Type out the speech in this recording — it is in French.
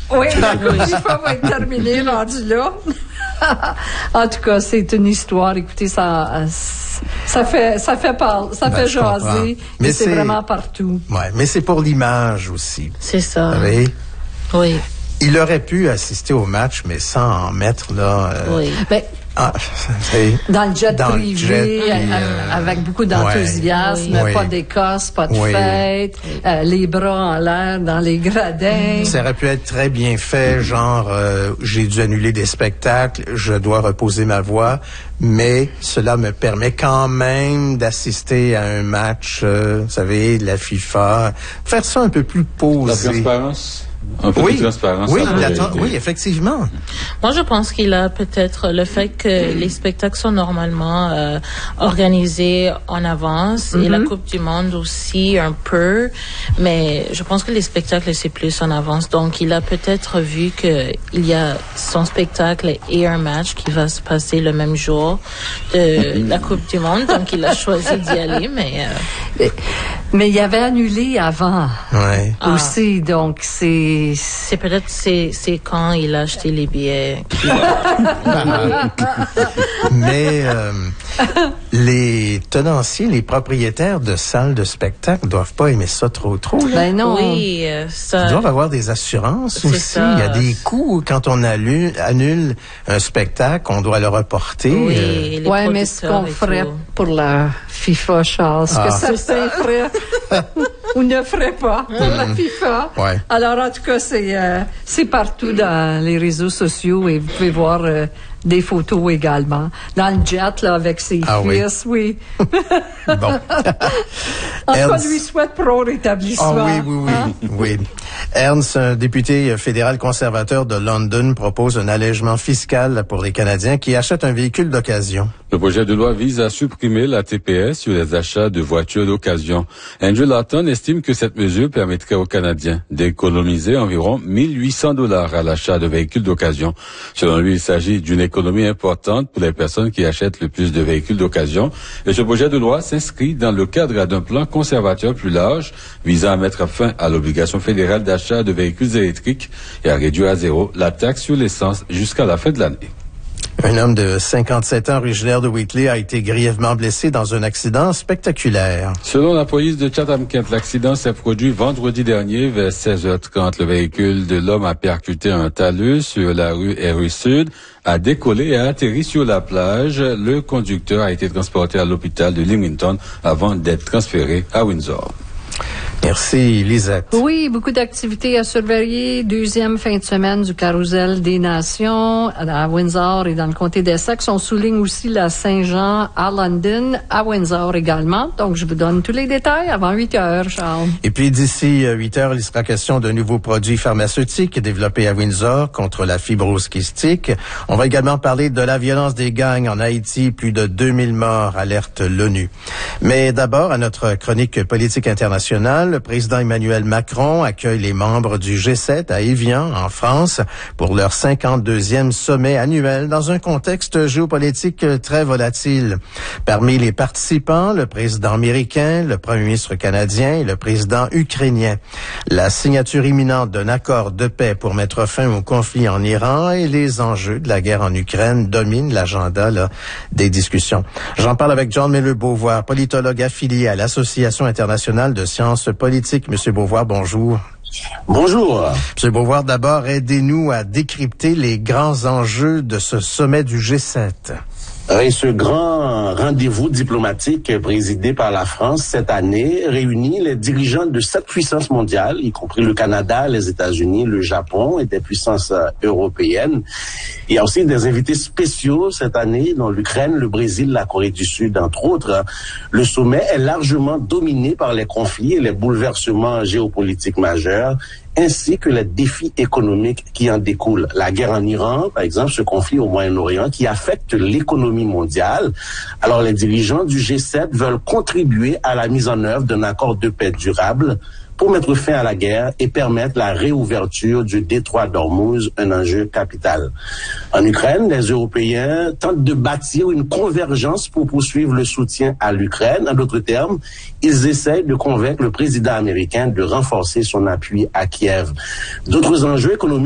Oui, la Coupe FIFA va être terminée, rendu là. En tout cas, c'est une histoire. Écoutez, ça fait jaser. Mais c'est vraiment partout. Ouais, mais c'est pour l'image aussi. C'est ça. Vous savez? Oui. Il aurait pu assister au match, mais sans en mettre là. Oui. Ben, dans le jet privé, avec beaucoup d'enthousiasme, pas d'écosse, pas de fête, les bras en l'air dans les gradins. Ça aurait pu être très bien fait, genre j'ai dû annuler des spectacles, je dois reposer ma voix, mais cela me permet quand même d'assister à un match, vous savez, de la FIFA, faire ça un peu plus posé. La transparence. Un peu de transparence. Oui, effectivement. Moi, je pense qu'il a peut-être le fait que les spectacles sont normalement organisés en avance et la Coupe du Monde aussi un peu, mais je pense que les spectacles c'est plus en avance. Donc, il a peut-être vu que il y a son spectacle et un match qui va se passer le même jour de la Coupe du Monde. Donc, il a choisi d'y aller, mais il avait annulé avant aussi, donc c'est peut-être c'est quand il a acheté les billets. Mais les tenanciers, les propriétaires de salles de spectacle doivent pas aimer ça trop. Là. Ben non. Oui, ça. Ils doivent avoir des assurances aussi. Ça. Il y a des coûts quand on annule un spectacle, on doit le reporter. Oui, mais ce qu'on ferait pour la FIFA, Charles, ce que certains feraient ou ne feraient pas pour la FIFA. Ouais. Alors, en tout cas, c'est partout dans les réseaux sociaux et vous pouvez voir des photos également. Dans le jet, là, avec ses fils, oui. Bon. En tout cas, lui souhaite prompt rétablissement. Oui. Ernst, un député fédéral conservateur de London, propose un allègement fiscal pour les Canadiens qui achètent un véhicule d'occasion. Le projet de loi vise à supprimer la TPS sur les achats de voitures d'occasion. Andrew Lawton estime que cette mesure permettrait aux Canadiens d'économiser environ $1,800 à l'achat de véhicules d'occasion. Selon lui, il s'agit d'une économie importante pour les personnes qui achètent le plus de véhicules d'occasion. Et ce projet de loi s'inscrit dans le cadre d'un plan conservateur plus large visant à mettre fin à l'obligation fédérale d'achat de véhicules électriques et à réduire à zéro la taxe sur l'essence jusqu'à la fin de l'année. Un homme de 57 ans originaire de Wheatley a été grièvement blessé dans un accident spectaculaire. Selon la police de Chatham-Kent, l'accident s'est produit vendredi dernier vers 16h30. Le véhicule de l'homme a percuté un talus sur la rue Erie Sud, a décollé et a atterri sur la plage. Le conducteur a été transporté à l'hôpital de Leamington avant d'être transféré à Windsor. Merci, Lisette. Oui, beaucoup d'activités à surveiller. Deuxième fin de semaine du Carrousel des Nations à Windsor et dans le comté d'Essex. On souligne aussi la Saint-Jean à London, à Windsor également. Donc, je vous donne tous les détails avant 8 heures, Charles. Et puis, d'ici 8 heures, il sera question d'un nouveau produit pharmaceutique développé à Windsor contre la fibrose kystique. On va également parler de la violence des gangs en Haïti. Plus de 2000 morts, alerte l'ONU. Mais d'abord, à notre chronique politique internationale, le président Emmanuel Macron accueille les membres du G7 à Évian, en France, pour leur 52e sommet annuel dans un contexte géopolitique très volatile. Parmi les participants, le président américain, le premier ministre canadien et le président ukrainien. La signature imminente d'un accord de paix pour mettre fin au conflit en Iran et les enjeux de la guerre en Ukraine dominent l'agenda des discussions. J'en parle avec John Miller-Beauvoir, politologue affilié à l'Association internationale de sciences politiques. Monsieur Beauvoir, bonjour. Bonjour. Monsieur Beauvoir, d'abord, aidez-nous à décrypter les grands enjeux de ce sommet du G7. Et ce grand rendez-vous diplomatique présidé par la France cette année réunit les dirigeants de 7 puissances mondiales, y compris le Canada, les États-Unis, le Japon et des puissances européennes. Il y a aussi des invités spéciaux cette année, dont l'Ukraine, le Brésil, la Corée du Sud, entre autres. Le sommet est largement dominé par les conflits et les bouleversements géopolitiques majeurs, ainsi que les défis économiques qui en découlent. La guerre en Iran, par exemple, ce conflit au Moyen-Orient qui affecte l'économie mondiale. Alors les dirigeants du G7 veulent contribuer à la mise en œuvre d'un accord de paix durable pour mettre fin à la guerre et permettre la réouverture du détroit d'Ormuz, un enjeu capital. En Ukraine, les Européens tentent de bâtir une convergence pour poursuivre le soutien à l'Ukraine. En d'autres termes, ils essayent de convaincre le président américain de renforcer son appui à Kiev. D'autres enjeux économiques